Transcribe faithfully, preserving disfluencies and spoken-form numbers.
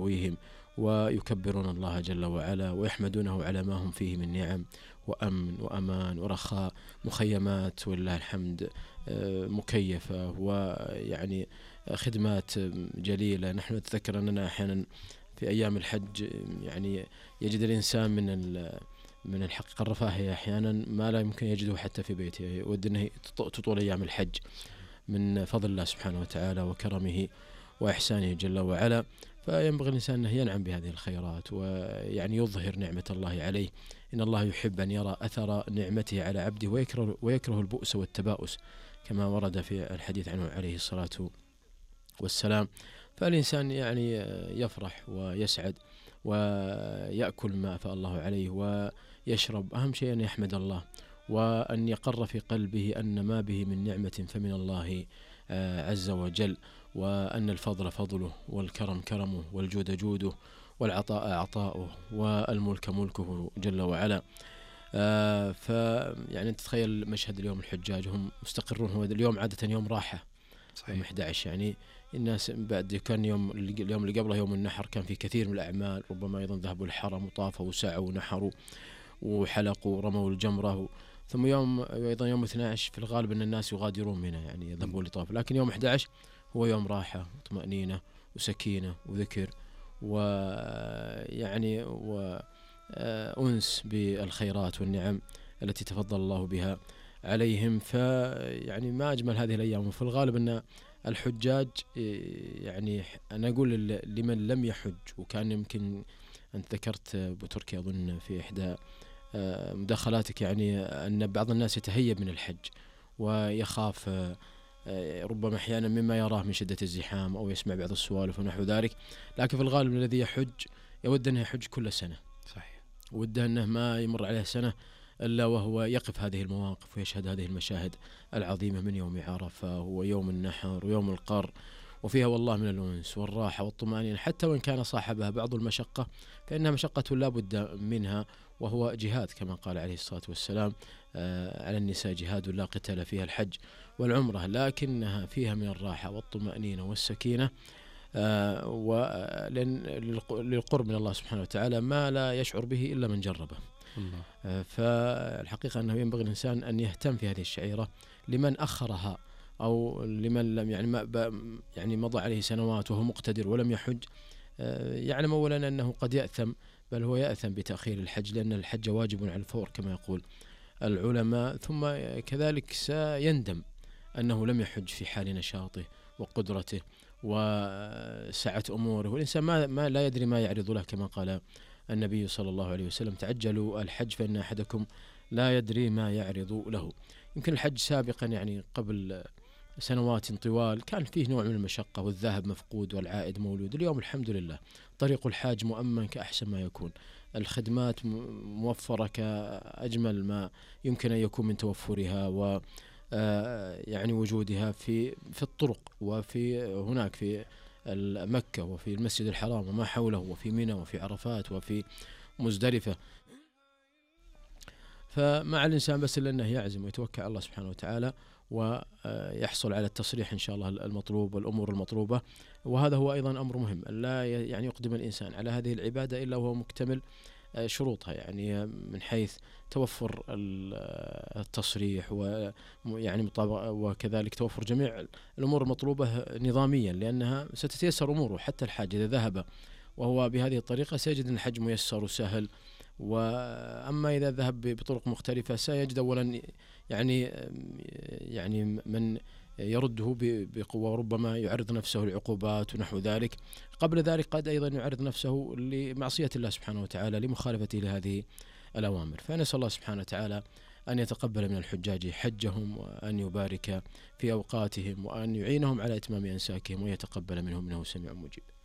يرويهم ويكبرون الله جل وعلا ويحمدونه على ما هم فيه من نعم وأمن وأمان ورخاء، مخيمات ولله الحمد مكيفة، ويعني خدمات جليلة. نحن نتذكر أننا أحيانا في أيام الحج يعني يجد الإنسان من من الحقيقة الرفاهية أحيانا ما لا يمكن يجده حتى في بيته، يود أنه تطول أيام الحج من فضل الله سبحانه وتعالى وكرمه وإحسانه جل وعلا. فينبغي الإنسان أنه ينعم بهذه الخيرات ويعني يظهر نعمة الله عليه. إن الله يحب أن يرى أثر نعمته على عبده ويكره, ويكره البؤس والتباؤس كما ورد في الحديث عنه عليه الصلاة والسلام. فالإنسان يعني يفرح ويسعد ويأكل ما أفاء الله عليه ويشرب، أهم شيء أن يحمد الله وأن يقر في قلبه أن ما به من نعمة فمن الله عز وجل، وأن الفضل فضله والكرم كرمه والجود جوده والعطاء عطاؤه والملك ملكه جل وعلا. آه فيعني تتخيل مشهد اليوم الحجاج هم مستقرون، هو اليوم عادة يوم راحة صحيح. يوم أحد عشر يعني الناس بعد كان يوم اليوم اللي قبله يوم النحر كان في كثير من الأعمال، ربما أيضا ذهبوا الحرم وطافوا وسعوا ونحروا وحلقوا ورموا الجمرة، ثم يوم أيضا يوم اثني عشر في الغالب أن الناس يغادرون منه يعني يذهبون لطاف، لكن يوم أحد عشر هو يوم راحة وطمأنينة وسكينة وذكر ويعني وأنس بالخيرات والنعم التي تفضل الله بها عليهم. فيعني ما أجمل هذه الأيام. وفي الغالب أن الحجاج يعني أنا أقول لمن لم يحج، وكان يمكن أنت ذكرت بتركيا أظن في إحدى مداخلاتك يعني أن بعض الناس يتهيب من الحج ويخاف ربما أحيانا مما يراه من شدة الزحام أو يسمع بعض السوالف ونحو ذلك، لكن في الغالب الذي يحج يود أنه يحج كل سنة صحيح، وده أنه ما يمر عليه سنة إلا وهو يقف هذه المواقف ويشهد هذه المشاهد العظيمة من يوم عرفة ويوم النحر ويوم القر، وفيها والله من الأنس والراحة والطمأنينة، حتى وإن كان صاحبها بعض المشقة فإنها مشقة لا بد منها، وهو جهاد كما قال عليه الصلاة والسلام على النساء جهاد لا قتال فيها الحج والعمرة، لكنها فيها من الراحة والطمأنينة والسكينة للقرب من الله سبحانه وتعالى ما لا يشعر به إلا من جربه. الله. فالحقيقة أنه ينبغي الإنسان أن يهتم في هذه الشعيرة لمن أخرها أو لمن لم يعني ما يعني مضى عليه سنوات وهو مقتدر ولم يحج، يعلم أولا أنه قد يأثم، بل هو يأثم بتأخير الحج لأن الحج واجب على الفور كما يقول العلماء، ثم كذلك سيندم أنه لم يحج في حال نشاطه وقدرته وسعة أموره، والإنسان ما, ما لا يدري ما يعرض له كما قال النبي صلى الله عليه وسلم تعجلوا الحج فإن أحدكم لا يدري ما يعرض له. يمكن الحج سابقا يعني قبل سنوات طوال كان فيه نوع من المشقة والذهب مفقود والعائد مولود، اليوم الحمد لله طريق الحاج مؤمن كأحسن ما يكون، الخدمات موفرة كأجمل ما يمكن أن يكون من توفرها و يعني وجودها في في الطرق وفي هناك في مكة وفي المسجد الحرام وما حوله وفي منى وفي عرفات وفي مزدلفة. فمع الإنسان بس إلا أنه يعزم ويتوكل على الله سبحانه وتعالى ويحصل على التصريح إن شاء الله المطلوب والأمور المطلوبة، وهذا هو أيضا أمر مهم، لا يعني يقدم الإنسان على هذه العبادة إلا وهو مكتمل شروطها، يعني من حيث توفر التصريح ويعني مطابقة وكذلك توفر جميع الأمور المطلوبة نظاميا، لأنها ستتيسر أموره حتى الحاج إذا ذهب وهو بهذه الطريقة سيجد أن الحج ميسر وسهل، وأما إذا ذهب بطرق مختلفة سيجد أولا يعني يعني من يرده بقوة وربما يعرض نفسه لعقوبات ونحو ذلك، قبل ذلك قد أيضا يعرض نفسه لمعصية الله سبحانه وتعالى لمخالفته لهذه الأوامر. فنسأل الله سبحانه وتعالى أن يتقبل من الحجاج حجهم وأن يبارك في أوقاتهم وأن يعينهم على إتمام أنساكهم ويتقبل منهم إنه سميع مجيب.